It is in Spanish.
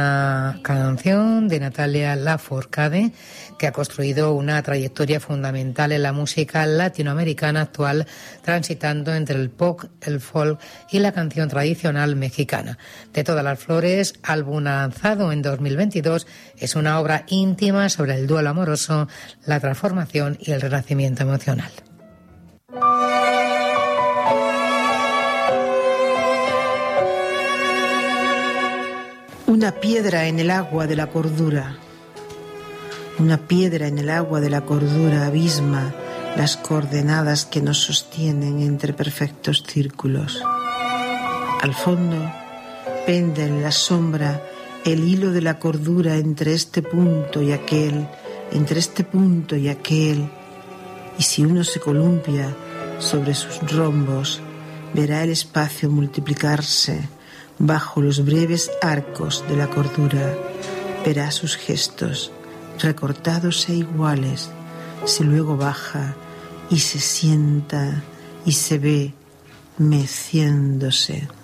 Una canción de Natalia Lafourcade, que ha construido una trayectoria fundamental en la música latinoamericana actual, transitando entre el pop, el folk y la canción tradicional mexicana. De todas las flores, álbum lanzado en 2022, es una obra íntima sobre el duelo amoroso, la transformación y el renacimiento emocional. Una piedra en el agua de la cordura. Una piedra en el agua de la cordura abisma las coordenadas que nos sostienen entre perfectos círculos. Al fondo pende en la sombra el hilo de la cordura entre este punto y aquel, entre este punto y aquel. Y si uno se columpia sobre sus rombos, verá el espacio multiplicarse bajo los breves arcos de la cordura. Verá sus gestos recortados e iguales, si luego baja y se sienta y se ve meciéndose.